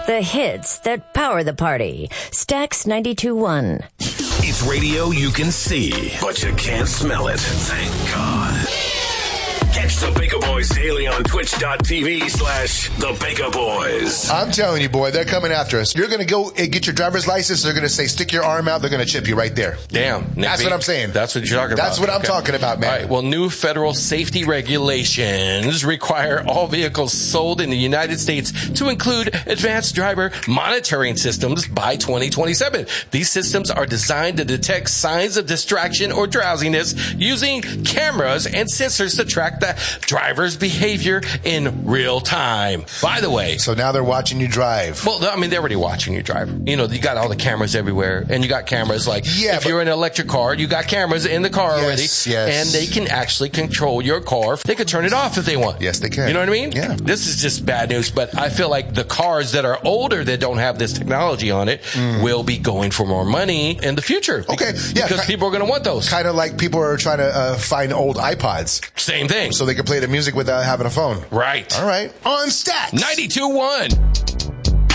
The hits that power the party. Stax 92.1. It's radio you can see, but you can't smell it. Thank God. Catch the Baker Boys daily on twitch.tv/the Baker Boys. I'm telling you, boy, they're coming after us. You're going to go and get your driver's license. They're going to say, stick your arm out. They're going to chip you right there. Damn. Nick That's what I'm saying. That's what you're talking about. That's what I'm talking about, man. All right. Well, new federal safety regulations require all vehicles sold in the United States to include advanced driver monitoring systems by 2027. These systems are designed to detect signs of distraction or drowsiness using cameras and sensors to track the driver's behavior in real time. By the way. So now they're watching you drive. Well, I mean, they're already watching you drive. You know, you got all the cameras everywhere, and you got cameras like, if you're in an electric car, you got cameras in the car already. Yes. And they can actually control your car. They can turn it off if they want. Yes, they can. You know what I mean? Yeah. This is just bad news, but I feel like the cars that are older that don't have this technology on it will be going for more money in the future. Okay. Yeah. Because people are going to want those. Kind of like people are trying to find old iPods. Same thing. So they can play the music without having a phone. Right. All right. On Stax 92.1.